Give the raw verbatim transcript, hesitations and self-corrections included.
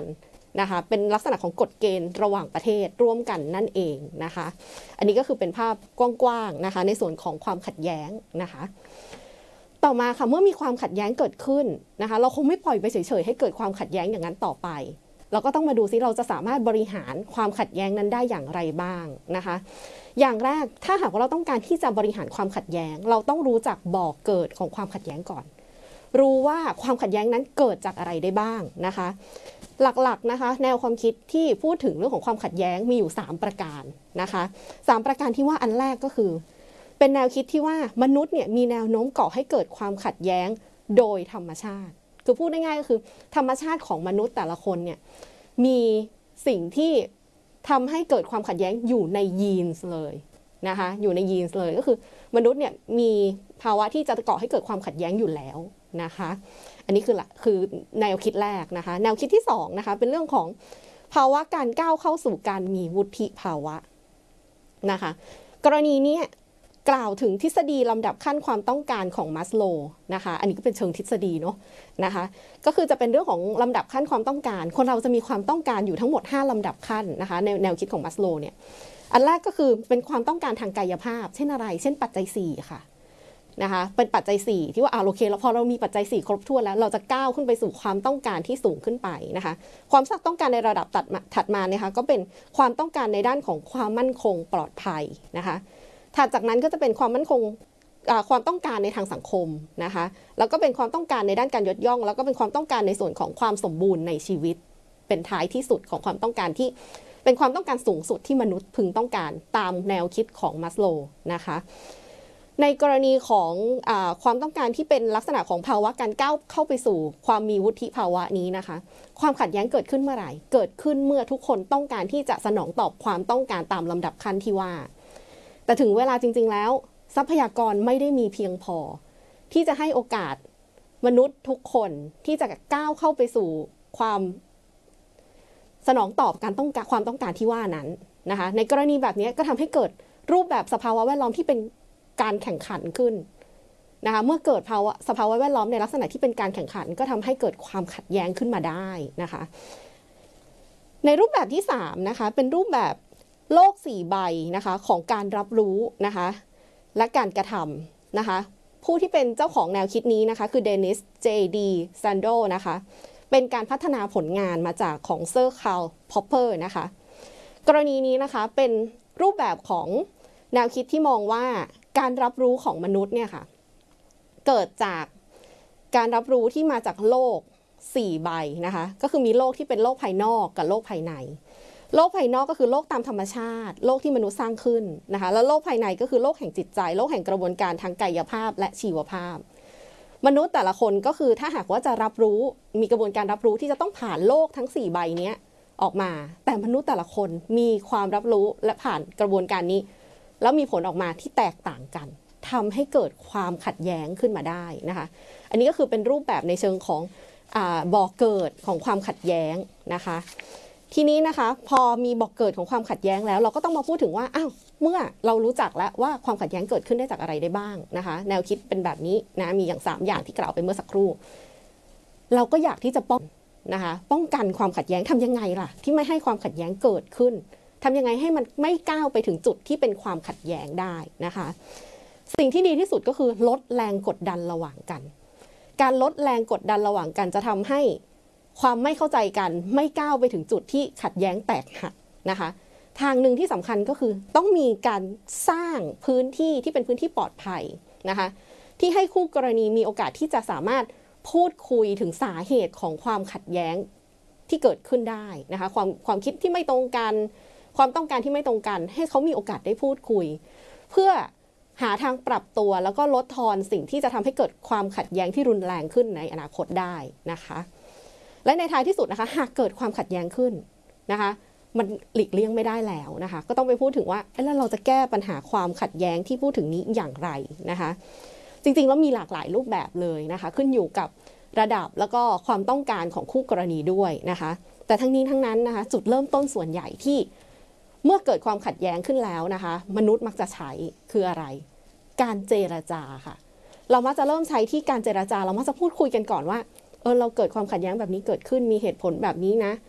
กันนะคะเป็นลักษณะของกฎเกณฑ์ระหว่างประเทศร่วมกันนั่นเองนะคะอันนี้ก็คือเป็นภาพกว้างๆนะคะในส่วนของความขัดแย้งนะคะต่อมาค่ะเมื่อมีความขัดแย้งเกิดขึ้นนะคะเราคงไม่ปล่อยไปเฉยๆให้เกิดความขัดแย้งอย่างนั้นต่อไปเราก็ต้องมาดูซิเราจะสามารถบริหารความขัดแย้งนั้นได้อย่างไรบ้างนะคะอย่างแรกถ้าหากว่าเราต้องการที่จะบริหารความขัดแย้งเราต้องรู้จักบ่อกเกิดของความขัดแย้งก่อนรู้ว่าความขัดแย้งนั้นเกิดจากอะไรได้บ้างนะคะหลักๆนะคะแนวความคิดที่พูดถึงเรื่องของความขัดแย้งมีอยู่สามประการนะคะสามประการที่ว่าอันแรกก็คือเป็นแนวคิดที่ว่ามนุษย์เนี่ยมีแนวโน้มก่อให้เกิดความขัดแย้งโดยธรรมชาติคือพูดง่ายๆก็คือธรรมชาติของมนุษย์แต่ละคนเนี่ยมีสิ่งที่ทำให้เกิดความขัดแย้งอยู่ในยีนส์เลยนะคะอยู่ในยีนส์เลยก็คือมนุษย์เนี่ยมีภาวะที่จะก่อให้เกิดความขัดแย้งอยู่แล้วนะคะอันนี้คือคือแนวคิดแรกนะคะแนวคิดที่สองนะคะเป็นเรื่องของภาวะการก้าวเข้าสู่การมีวุฒิภาวะนะคะกรณีนี้กล่าวถึงทฤษฎีลำดับขั้นความต้องการของมัสโลว์นะคะอันนี้ก็เป็นเชิงทฤษฎีเนาะนะคะก็คือจะเป็นเรื่องของลำดับขั้นความต้องการคนเราจะมีความต้องการอยู่ทั้งหมดห้าลำดับขั้นนะคะในแนวคิดของมัสโลว์เนี่ยอันแรกก็คือเป็นความต้องการทางกายภาพเช่นอะไรเช่นปัจจัยสี่ค่ะนะคะเป็นปัจจัยสี่ที่ว่าอ่าโอเคแล้วพอเรามีปัจจัยสี่ครบถ้วนแล้วเราจะก้าวขึ้นไปสู่ความต้องการที่สูงขึ้นไปนะคะความต้องการในระดับตัดถัดมาเนี่ยค่ะก็เป็นความต้องการในด้านของความมั่นคงปลอดภัยนะคะถัดจากนั้นก็จะเป็นความมั่นคงความต้องการในทางสังคมนะคะแล้วก็เป็นความต้องการในด้านการยกย่องแล้วก็เป็นความต้องการในส่วนของความสมบูรณ์ในชีวิตเป็นท้ายที่สุดของความต้องการที่เป็นความต้องการสูงสุดที่มนุษย์พึงต้องการตามแนวคิดของมัสโลว์นะคะในกรณีของอ่าความต้องการที่เป็นลักษณะของภาวะการก้าวเข้าไปสู่ความมีวุฒิภาวะนี้นะคะความขัดแย้งเกิดขึ้นเมื่อไหร่เกิดขึ้นเมื่อทุกคนต้องการที่จะสนองตอบความต้องการตามลำดับขั้นที่ว่าแต่ถึงเวลาจริงๆแล้วทรัพยากรไม่ได้มีเพียงพอที่จะให้โอกาสมนุษย์ทุกคนที่จะก้าวเข้าไปสู่ความสนองตอบการต้องการความต้องการที่ว่านั้นนะคะในกรณีแบบนี้ก็ทำให้เกิดรูปแบบสภาวะแวดล้อมที่เป็นการแข่งขันขึ้นนะคะเมื่อเกิดภาวะสภาวะแวดล้อมในลักษณะที่เป็นการแข่งขันก็ทำให้เกิดความขัดแย้งขึ้นมาได้นะคะในรูปแบบที่สามนะคะเป็นรูปแบบโลกสี่ใบนะคะของการรับรู้นะคะและการกระทำนะคะผู้ที่เป็นเจ้าของแนวคิดนี้นะคะคือเดนิส เจ ดี แซนโดนะคะเป็นการพัฒนาผลงานมาจากของเซอร์คาร์ล พอปเปอร์นะคะกรณีนี้นะคะเป็นรูปแบบของแนวคิดที่มองว่าการรับรู้ของมนุษย์เนี่ยค่ะเกิดจากการรับรู้ที่มาจากโลกสี่ใบนะคะก็คือมีโลกที่เป็นโลกภายนอกกับโลกภายในโลกภายนอกก็คือโลกตามธรรมชาติโลกที่มนุษย์สร้างขึ้นนะคะแล้วโลกภายในก็คือโลกแห่งจิตใจโลกแห่งกระบวนการทางกายภาพและชีวภาพมนุษย์แต่ละคนก็คือถ้าหากว่าจะรับรู้มีกระบวนการรับรู้ที่จะต้องผ่านโลกทั้งสี่ใบนี้ออกมาแต่มนุษย์แต่ละคนมีความรับรู้และผ่านกระบวนการนี้แล้วมีผลออกมาที่แตกต่างกันทำให้เกิดความขัดแย้งขึ้นมาได้นะคะอันนี้ก็คือเป็นรูปแบบในเชิงของอ่าบ่อเกิดของความขัดแย้งนะคะทีนี้นะคะพอมีบ่อเกิดของความขัดแย้งแล้วเราก็ต้องมาพูดถึงว่าอ้าวเมื่อเรารู้จักแล้วว่าความขัดแย้งเกิดขึ้นได้จากอะไรได้บ้างนะคะแนวคิดเป็นแบบนี้นะมีอย่างสามอย่างที่กล่าวไปเมื่อสักครู่เราก็อยากที่จะป้องนะคะป้องกันความขัดแย้งทำยังไงล่ะที่ไม่ให้ความขัดแย้งเกิดขึ้นทำยังไงให้มันไม่ก้าวไปถึงจุดที่เป็นความขัดแย้งได้นะคะสิ่งที่ดีที่สุดก็คือลดแรงกดดันระหว่างกันการลดแรงกดดันระหว่างกันจะทำให้ความไม่เข้าใจกันไม่ก้าวไปถึงจุดที่ขัดแย้งแตกหักนะคะทางหนึ่งที่สำคัญก็คือต้องมีการสร้างพื้นที่ที่เป็นพื้นที่ปลอดภัยนะคะที่ให้คู่กรณีมีโอกาสที่จะสามารถพูดคุยถึงสาเหตุของความขัดแย้งที่เกิดขึ้นได้นะคะความความคิดที่ไม่ตรงกันความต้องการที่ไม่ตรงกันให้เขามีโอกาสได้พูดคุยเพื่อหาทางปรับตัวแล้วก็ลดทอนสิ่งที่จะทำให้เกิดความขัดแย้งที่รุนแรงขึ้นในอนาคตได้นะคะและในท้ายที่สุดนะคะหากเกิดความขัดแย้งขึ้นนะคะมันหลีกเลี่ยงไม่ได้แล้วนะคะก็ต้องไปพูดถึงว่าแล้วเราจะแก้ปัญหาความขัดแย้งที่พูดถึงนี้อย่างไรนะคะจริงๆแล้วมีหลากหลายรูปแบบเลยนะคะขึ้นอยู่กับระดับแล้วก็ความต้องการของคู่กรณีด้วยนะคะแต่ทั้งนี้ทั้งนั้นนะคะจุดเริ่มต้นส่วนใหญ่ที่เมื่อเกิดความขัดแย้งขึ้นแล้วนะคะมนุษย์มักจะใช้คืออะไรการเจรจาค่ะเรามักจะเริ่มใช้ที่การเจรจาเรามักจะพูดคุยกันก่อนว่าเออเราเกิดความขัดแย้งแบบนี้เกิดขึ้นมีเหตุผลแบบนี้นะ